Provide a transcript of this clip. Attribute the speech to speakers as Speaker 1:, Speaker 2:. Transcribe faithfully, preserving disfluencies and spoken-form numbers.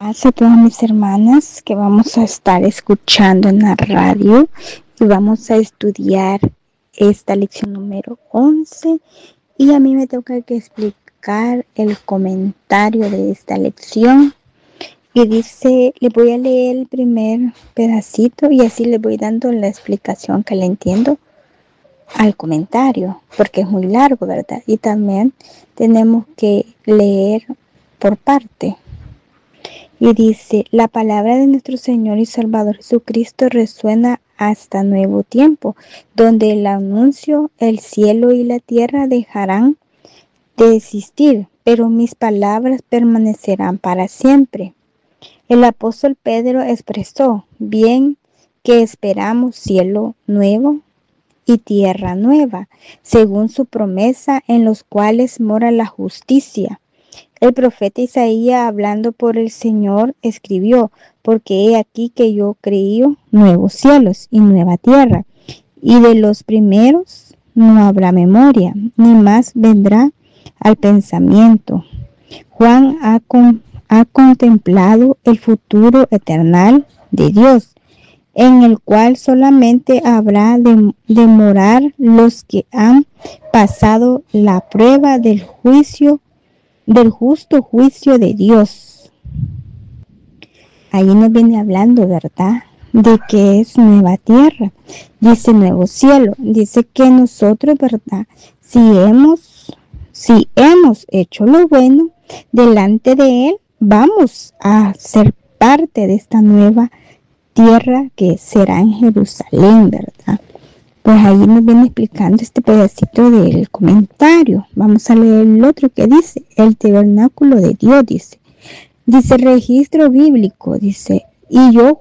Speaker 1: A todas mis hermanas que vamos a estar escuchando en la radio y vamos a estudiar esta lección número once y a mí me toca que explicar el comentario de esta lección y dice, le voy a leer el primer pedacito y así le voy dando la explicación que le entiendo al comentario porque es muy largo, ¿verdad? Y también tenemos que leer por parte. Y dice, la palabra de nuestro Señor y Salvador Jesucristo resuena hasta nuevo tiempo, donde el anuncio, el cielo y la tierra dejarán de existir, pero mis palabras permanecerán para siempre. El apóstol Pedro expresó, bien que esperamos cielo nuevo y tierra nueva, según su promesa, en los cuales mora la justicia. El profeta Isaías, hablando por el Señor, escribió, porque he aquí que yo creí nuevos cielos y nueva tierra, y de los primeros no habrá memoria, ni más vendrá al pensamiento. Juan ha, con, ha contemplado el futuro eterno de Dios, en el cual solamente habrá de, de morar los que han pasado la prueba del juicio del justo juicio de Dios. Ahí nos viene hablando, ¿verdad?, de que es nueva tierra, dice nuevo cielo, dice que nosotros, ¿verdad?, si hemos, si hemos hecho lo bueno delante de Él, vamos a ser parte de esta nueva tierra que será en Jerusalén, ¿verdad? Pues ahí nos viene explicando este pedacito del comentario. Vamos a leer el otro que dice, el tabernáculo de Dios, dice. Dice registro bíblico, dice, y yo